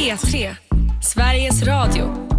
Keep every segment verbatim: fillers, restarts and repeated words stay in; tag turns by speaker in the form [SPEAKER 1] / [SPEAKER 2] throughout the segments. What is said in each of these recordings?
[SPEAKER 1] P tre, Sveriges Radio.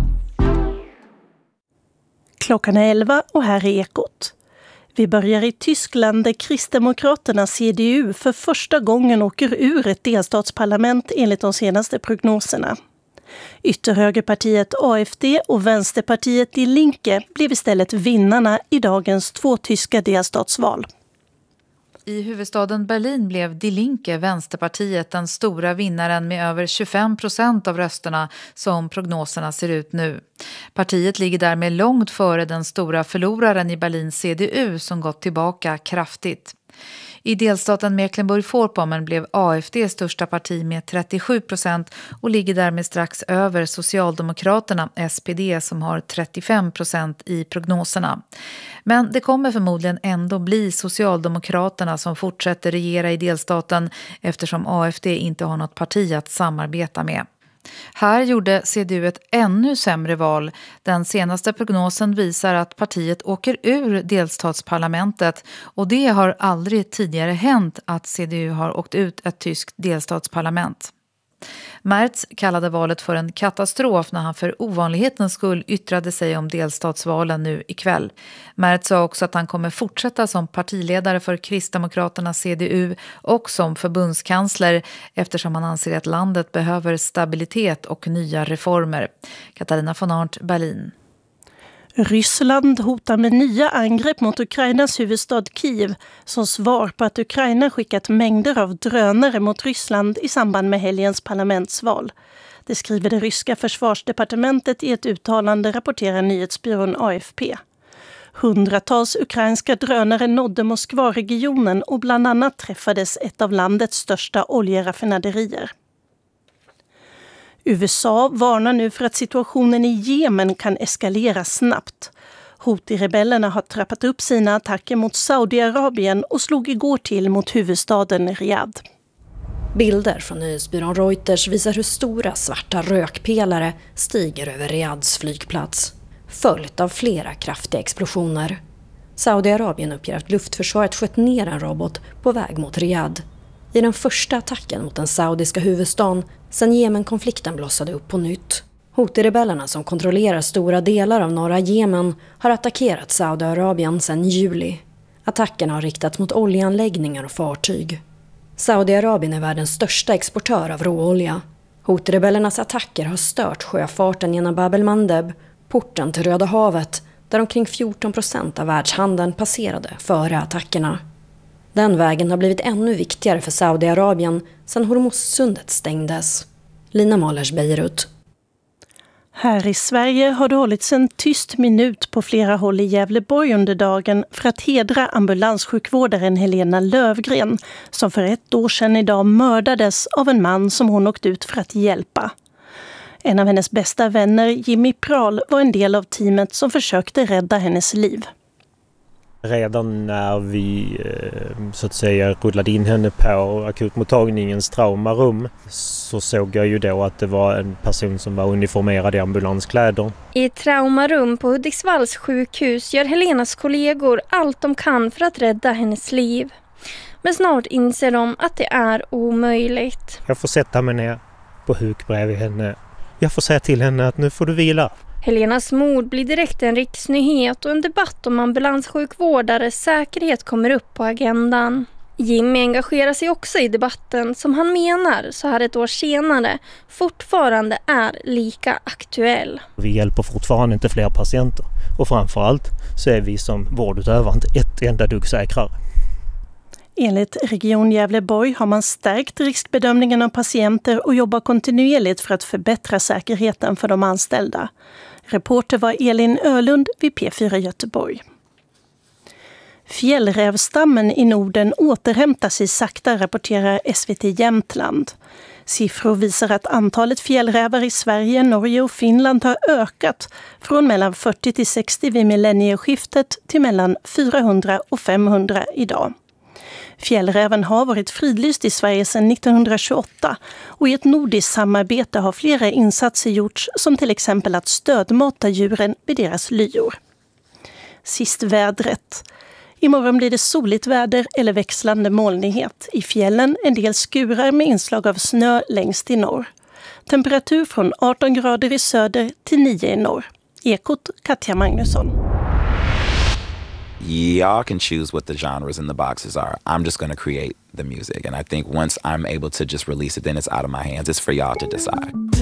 [SPEAKER 2] Klockan är elva och här är Ekot. Vi börjar i Tyskland där Kristdemokraterna C D U för första gången åker ur ett delstatsparlament enligt de senaste prognoserna. Ytterhögerpartiet A F D och vänsterpartiet Die Linke blev istället vinnarna i dagens två tyska delstatsval.
[SPEAKER 3] I huvudstaden Berlin blev Die Linke, vänsterpartiet, den stora vinnaren med över tjugofem procent av rösterna som prognoserna ser ut nu. Partiet ligger därmed långt före den stora förloraren i Berlin C D U som gått tillbaka kraftigt. I delstaten Mecklenburg-Vorpommern blev A F D största parti med trettiosju procent och ligger därmed strax över Socialdemokraterna S P D som har trettiofem procent i prognoserna. Men det kommer förmodligen ändå bli Socialdemokraterna som fortsätter regera i delstaten eftersom A F D inte har något parti att samarbeta med. Här gjorde C D U ett ännu sämre val. Den senaste prognosen visar att partiet åker ur delstatsparlamentet och det har aldrig tidigare hänt att C D U har åkt ut ett tyskt delstatsparlament. Merz kallade valet för en katastrof när han för ovanlighetens skull yttrade sig om delstatsvalen nu ikväll. Merz sa också att han kommer fortsätta som partiledare för Kristdemokraterna C D U och som förbundskansler eftersom han anser att landet behöver stabilitet och nya reformer. Katarina von Arndt, Berlin.
[SPEAKER 2] Ryssland hotar med nya angrepp mot Ukrainas huvudstad Kiev som svar på att Ukraina skickat mängder av drönare mot Ryssland i samband med helgens parlamentsval. Det skriver det ryska försvarsdepartementet i ett uttalande, rapporterar nyhetsbyrån A F P. Hundratals ukrainska drönare nådde Moskva-regionen och bland annat träffades ett av landets största oljeraffinaderier. U S A varnar nu för att situationen i Jemen kan eskalera snabbt. Houthi-rebellerna har trappat upp sina attacker mot Saudiarabien och slog igår till mot huvudstaden Riyadh.
[SPEAKER 4] Bilder från nyhetsbyrån Reuters visar hur stora svarta rökpelare stiger över Riyadhs flygplats, följt av flera kraftiga explosioner. Saudiarabien uppger att luftförsvaret sköt ner en robot på väg mot Riyadh. I den första attacken mot den saudiska huvudstaden sedan Jemen-konflikten blossade upp på nytt. Houthi-rebellerna som kontrollerar stora delar av norra Jemen har attackerat Saudiarabien sedan juli. Attackerna har riktats mot oljeanläggningar och fartyg. Saudiarabien är världens största exportör av råolja. Houthi-rebellernas attacker har stört sjöfarten genom Bab el-Mandeb, porten till Röda havet, där omkring fjorton procent av världshandeln passerade före attackerna. Den vägen har blivit ännu viktigare för Saudiarabien sedan Hormuzsundet stängdes. Lina Malers, Beirut.
[SPEAKER 2] Här i Sverige har det hållits en tyst minut på flera håll i Gävleborg under dagen för att hedra ambulanssjukvårdaren Helena Lövgren som för ett år sedan idag mördades av en man som hon åkt ut för att hjälpa. En av hennes bästa vänner, Jimmy Prahl, var en del av teamet som försökte rädda hennes liv.
[SPEAKER 5] Redan när vi så att säga rullade in henne på akutmottagningens traumarum så såg jag ju då att det var en person som var uniformerad i ambulanskläder.
[SPEAKER 6] I ett traumarum på Hudiksvalls sjukhus gör Helenas kollegor allt de kan för att rädda hennes liv. Men snart inser de att det är omöjligt.
[SPEAKER 5] Jag får sätta mig ner på huk bredvid henne. Jag får säga till henne att nu får du vila.
[SPEAKER 6] Helenas mord blir direkt en riksnyhet och en debatt om ambulanssjukvårdares säkerhet kommer upp på agendan. Jimmy engagerar sig också i debatten som han menar så här ett år senare fortfarande är lika aktuell.
[SPEAKER 5] Vi hjälper fortfarande inte fler patienter och framförallt så är vi som vårdutövare inte ett enda dugg säkrare.
[SPEAKER 2] Enligt Region Gävleborg har man stärkt riskbedömningen av patienter och jobbar kontinuerligt för att förbättra säkerheten för de anställda. Reporter var Elin Ölund vid P fyra Göteborg. Fjällrävstammen i Norden återhämtar sig sakta, rapporterar S V T Jämtland. Siffror visar att antalet fjällrävar i Sverige, Norge och Finland har ökat från mellan fyrtio till sextio vid millennieskiftet till mellan fyrahundra och femhundra idag. Fjällräven har varit fridlyst i Sverige sedan nittonhundratjugoåtta och i ett nordiskt samarbete har flera insatser gjorts som till exempel att stödmata djuren vid deras lyor. Sist vädret. Imorgon blir det soligt väder eller växlande molnighet. I fjällen en del skurar med inslag av snö längst i norr. Temperatur från arton grader i söder till nio i norr. Ekot Katja Magnusson.
[SPEAKER 7] Y'all can choose what the genres and the boxes are. I'm just going to create the music. And I think once I'm able to just release it, then it's out of my hands. It's for y'all to decide.